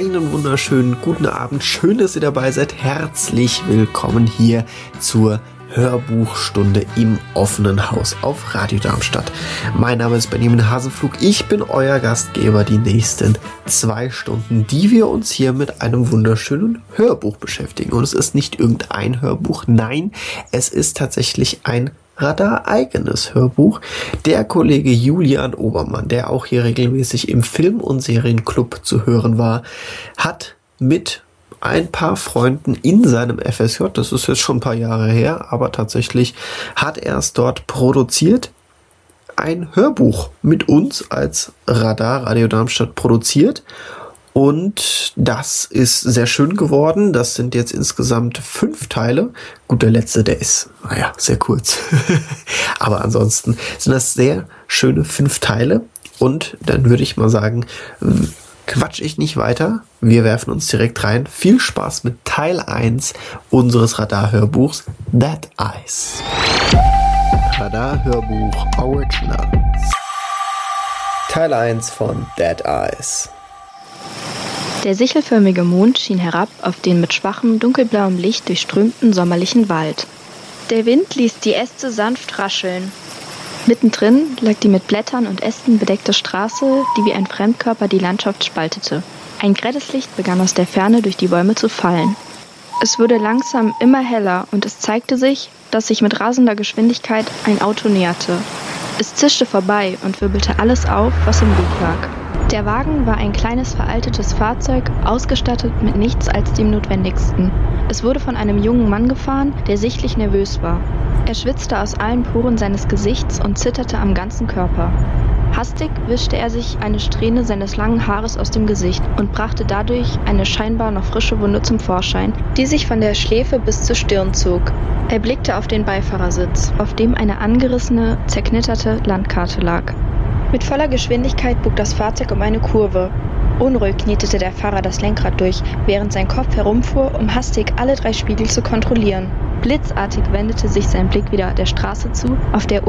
einen wunderschönen guten Abend. Schön, dass ihr dabei seid. Herzlich willkommen hier zur Hörbuchstunde im offenen Haus auf Radio Darmstadt. Mein Name ist Benjamin Hasenflug. Ich bin euer Gastgeber die nächsten 2 Stunden, die wir uns hier mit einem wunderschönen Hörbuch beschäftigen. Und es ist nicht irgendein Hörbuch, nein, es ist tatsächlich ein Radar-eigenes Hörbuch. Der Kollege Julian Obermann, der auch hier regelmäßig im Film- und Serienclub zu hören war, hat mit ein paar Freunden in seinem FSJ, das ist jetzt schon ein paar Jahre her, aber tatsächlich hat er es dort produziert, ein Hörbuch mit uns als Radar Radio Darmstadt produziert. Und das ist sehr schön geworden. Das sind jetzt insgesamt 5 Teile. Gut, der letzte, der ist, naja, sehr kurz. Aber ansonsten sind das sehr schöne 5 Teile. Und dann würde ich mal sagen, quatsch ich nicht weiter. Wir werfen uns direkt rein. Viel Spaß mit Teil 1 unseres Radar-Hörbuchs Dead Eyes. Radar-Hörbuch Original. Teil 1 von Dead Eyes. Der sichelförmige Mond schien herab auf den mit schwachem, dunkelblauem Licht durchströmten sommerlichen Wald. Der Wind ließ die Äste sanft rascheln. Mittendrin lag die mit Blättern und Ästen bedeckte Straße, die wie ein Fremdkörper die Landschaft spaltete. Ein grelles Licht begann aus der Ferne durch die Bäume zu fallen. Es wurde langsam immer heller und es zeigte sich, dass sich mit rasender Geschwindigkeit ein Auto näherte. Es zischte vorbei und wirbelte alles auf, was im Weg lag. Der Wagen war ein kleines veraltetes Fahrzeug, ausgestattet mit nichts als dem Notwendigsten. Es wurde von einem jungen Mann gefahren, der sichtlich nervös war. Er schwitzte aus allen Poren seines Gesichts und zitterte am ganzen Körper. Hastig wischte er sich eine Strähne seines langen Haares aus dem Gesicht und brachte dadurch eine scheinbar noch frische Wunde zum Vorschein, die sich von der Schläfe bis zur Stirn zog. Er blickte auf den Beifahrersitz, auf dem eine angerissene, zerknitterte Landkarte lag. Mit voller Geschwindigkeit bog das Fahrzeug um eine Kurve. Unruhig knetete der Fahrer das Lenkrad durch, während sein Kopf herumfuhr, um hastig alle 3 Spiegel zu kontrollieren. Blitzartig wendete sich sein Blick wieder der Straße zu, auf der